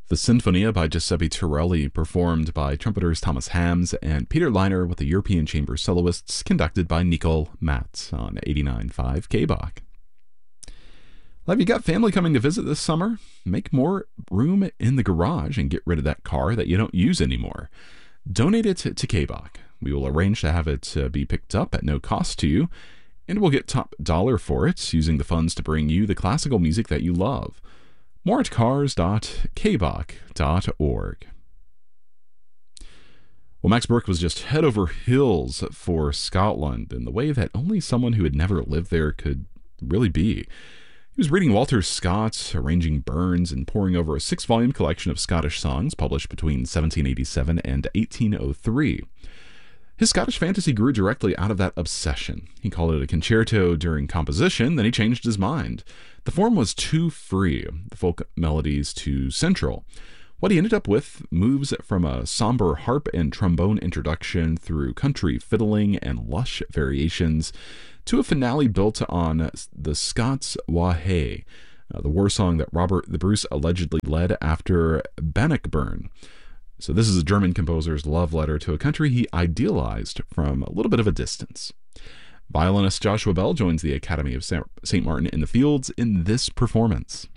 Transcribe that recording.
The Sinfonia by Giuseppe Torelli, performed by trumpeters Thomas Hams and Peter Leiner with the European Chamber soloists, conducted by Nicole Matt on 89.5 KBach. Have you got family coming to visit this summer? Make more room in the garage and get rid of that car that you don't use anymore. Donate it to KBach. We will arrange to have it be picked up at no cost to you, and we'll get top dollar for it, using the funds to bring you the classical music that you love. More at cars.kbach.org. Well, Max Burke was just head over heels for Scotland in the way that only someone who had never lived there could really be. He was reading Walter Scott, arranging Burns, and poring over a 6-volume collection of Scottish songs published between 1787 and 1803. His Scottish fantasy grew directly out of that obsession. He called it a concerto during composition, then he changed his mind. The form was too free, the folk melodies too central. What he ended up with moves from a somber harp and trombone introduction through country fiddling and lush variations to a finale built on the Scots Wha Hae, the war song that Robert the Bruce allegedly led after Bannockburn. So this is a German composer's love letter to a country he idealized from a little bit of a distance. Violinist Joshua Bell joins the Academy of St. Martin in the Fields in this performance.